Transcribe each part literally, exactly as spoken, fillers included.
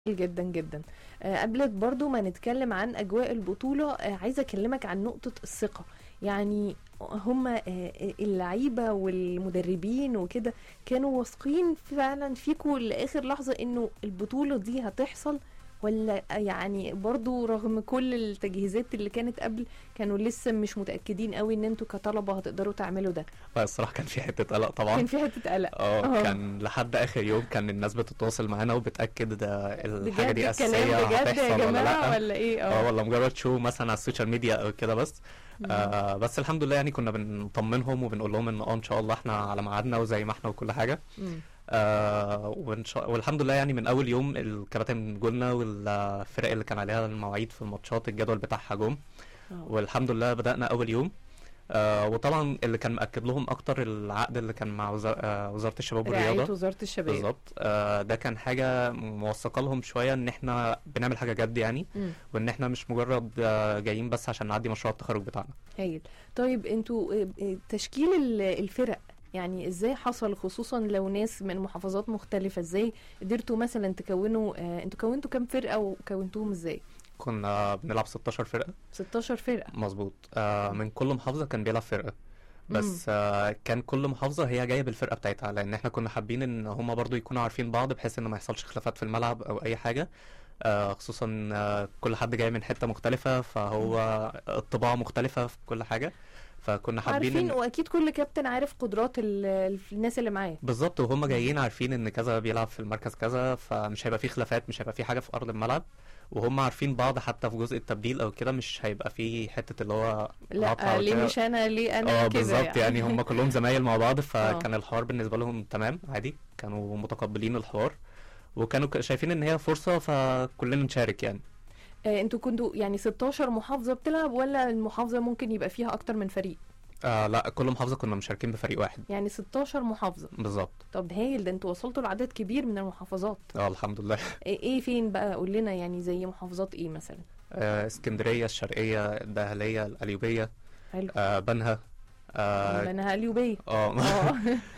جدا جدا. آه، قبل برضو ما نتكلم عن أجواء البطولة، آه، عايزة أكلمك عن نقطة الثقة. يعني هما آه، اللعيبة والمدربين وكده كانوا واثقين فعلا فيكوا لآخر لحظة إنه البطولة دي هتحصل، ولا يعني برضو رغم كل التجهيزات اللي كانت قبل كانوا لسه مش متأكدين قوي إن انتوا كطلبة هتقدروا تعملوا ده؟ لا الصراحة كان في حتة قلق طبعا. كان في حتة قلق. اه كان لحد اخر يوم كان الناس بتتواصل معانا وبتأكد ده الحاجة بجد دي الكلام اساسية بجد يا هتحصل ولا جماعة لا، ولا ايه؟ اه اه ولا مجرد شو مثلا على السوشيال ميديا او كده بس. مم. آه بس الحمد لله يعني كنا بنطمنهم وبنقول لهم ان اه ان شاء الله احنا على ميعادنا وزي ما احنا وكل حاجة. مم. آه وإن شاء والحمد لله يعني من اول يوم الكباتن جولنا والفرق اللي كان عليها المواعيد في الماتشات الجدول بتاعها جم، اه والحمد لله بدأنا اول يوم. آه وطبعا اللي كان مأكد لهم اكتر العقد اللي كان مع وزارة, آه وزارة الشباب رعاية والرياضة. وزارة الشباب. بالظبط. آه ده كان حاجة موثقة لهم شوية ان احنا بنعمل حاجة جد يعني، مم. وان احنا مش مجرد آه جايين بس عشان نعدي مشروع التخرج بتاعنا. هايل. طيب انتوا اه، اه، تشكيل ال- الفرق يعني ازاي حصل، خصوصا لو ناس من محافظات مختلفة؟ ازاي قدرتوا مثلا تكونوا اه، انتوا كونتوا كام فرقة وكونتوهم ازاي؟ كنا بنلعب ستاشر فرقة. ستاشر فرقة. مظبوط. آه من كل محافظة كان بيلعب فرقة، مم. بس آه كان كل محافظة هي جاية بالفرقة بتاعتها، لان احنا كنا حابين ان هما برضو يكونوا عارفين بعض بحيث ان ما يحصلش خلافات في الملعب او اي حاجة. آه خصوصا آه كل حد جاي من حتة مختلفة، فهو الطباع مختلفة في كل حاجة، فكنا حابين عارفين، ان واكيد كل كابتن عارف قدرات ال- ال- الناس اللي معاه. بالظبط، وهم جايين عارفين ان كذا بيلعب في المركز كذا، فمش هيبقى فيه خلافات، مش هيبقى فيه حاجة في ارض الملعب، وهم عارفين بعض حتى في جزء التبديل او كده مش هيبقى فيه حتة اللي هو هطلع لا ليه وكده. مش انا، ليه انا اه كده بالظبط، يعني. يعني هم كلهم زمايل مع بعض، اه فكان الحوار بالنسبة لهم تمام عادي، كانوا متقبلين الحوار وكانوا ك- شايفين ان هي فرصة فكلنا نشارك يعني. اه، انتوا كنتوا يعني ستاشر محافظة بتلعب، ولا المحافظة ممكن يبقى فيها اكتر من فريق؟ آه لا كل محافظة كنا مشاركين بفريق واحد. يعني ستاشر محافظة. بالظبط. طب ده هايل، ده انتوا وصلتوا لعدد كبير من المحافظات. اه الحمد لله. ايه ايه فين بقى؟ قول لنا يعني زي محافظات ايه مثلا؟ آه اسكندرية، الشرقية، الدهلية، القليوبية، حلو. آه بنها. اه بنها قليوبية. اه اه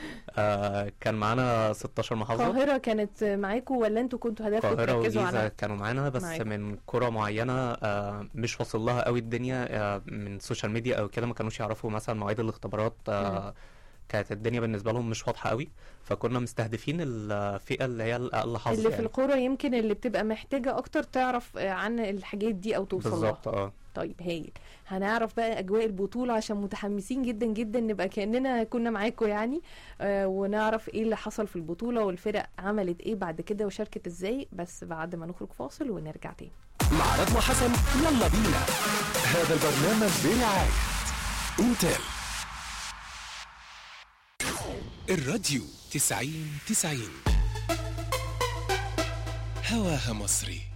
آه، كان معانا ستاشر محافظة. القاهرة كانت معاكوا ولا انتوا كنتوا هدفكم القاهرة تركزوا والجيزة على؟ كانوا معانا، بس معاكوا. من قرى معينة آه مش واصل لها قوي الدنيا آه من السوشيال ميديا او كده، ما كانوش يعرفوا مثلا مواعيد الاختبارات. مم. آه كانت الدنيا بالنسبة لهم مش واضحة قوي، فكنا مستهدفين الفئة اللي هي الأقل حظ اللي في يعني. القرى يمكن اللي بتبقى محتاجة اكتر تعرف آه، عن الحاجات دي او توصل لها. بالظبط اه. طيب هايل. هنعرف بقى اجواء البطولة عشان متحمسين جدا جدا، نبقى كأننا كنا معاكم يعني. آه ونعرف ايه اللي حصل في البطولة والفرق عملت ايه بعد كده وشاركت ازاي، بس بعد ما نخرج فاصل ونرجع تاني. مع رضوى حسن، يلا بينا. هذا البرنامج برعاية انتل. الراديو تسعين تسعين هواها مصري.